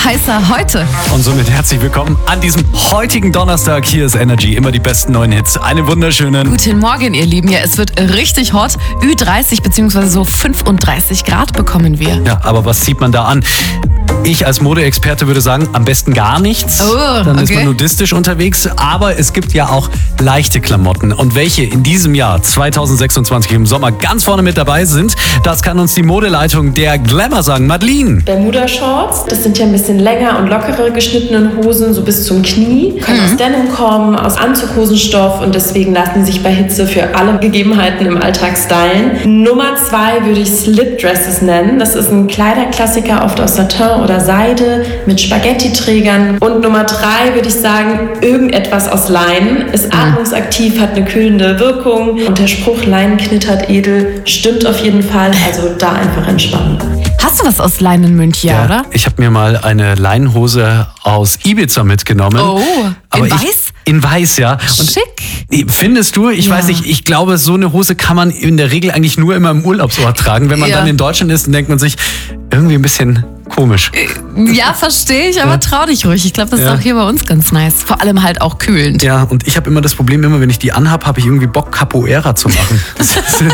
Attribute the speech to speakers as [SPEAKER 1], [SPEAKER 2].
[SPEAKER 1] heißer heute.
[SPEAKER 2] Und somit herzlich willkommen an diesem heutigen Donnerstag. Hier ist Energy, immer die besten neuen Hits. Einen wunderschönen
[SPEAKER 1] Guten Morgen, ihr Lieben. Ja, es wird richtig hot. Ü30 bzw. so 35 Grad bekommen wir.
[SPEAKER 2] Ja, aber was zieht man da an? Ich als Modeexperte würde sagen, am besten gar nichts. Dann ist man nudistisch unterwegs. Aber es gibt ja auch leichte Klamotten. Und welche in diesem Jahr 2026 im Sommer ganz vorne mit dabei sind, das kann uns die Modeleitung der Glamour sagen. Madeline.
[SPEAKER 3] Bermuda-Shorts, das sind ja ein bisschen länger und lockere geschnittene Hosen, so bis zum Knie. Können aus Denim kommen, aus Anzughosenstoff und deswegen lassen sich bei Hitze für alle Gegebenheiten im Alltag stylen. Nummer 2 würde ich Slip-Dresses nennen. Das ist ein Kleiderklassiker, oft aus Satin oder Seide mit Spaghetti-Trägern. Und Nummer 3 würde ich sagen, irgendetwas aus Leinen. Ist atmungsaktiv, hat eine kühlende Wirkung. Und der Spruch, Leinen knittert edel, stimmt auf jeden Fall. Also da einfach entspannen.
[SPEAKER 1] Hast du was aus Leinenmünch, ja, oder?
[SPEAKER 2] Ich habe mir mal eine Leinenhose aus Ibiza mitgenommen.
[SPEAKER 1] Oh, in weiß?
[SPEAKER 2] In weiß, ja. Und
[SPEAKER 1] schick.
[SPEAKER 2] Findest du? Ich weiß nicht, ich glaube, so eine Hose kann man in der Regel eigentlich nur immer im Urlaubsort tragen. Wenn man dann in Deutschland ist, dann denkt man sich, irgendwie ein bisschen komisch.
[SPEAKER 1] Ja, verstehe ich, aber trau dich ruhig. Ich glaube, das ist auch hier bei uns ganz nice. Vor allem halt auch kühlend.
[SPEAKER 2] Ja, und ich habe immer das Problem, wenn ich die anhab, habe ich irgendwie Bock, Capoeira zu machen.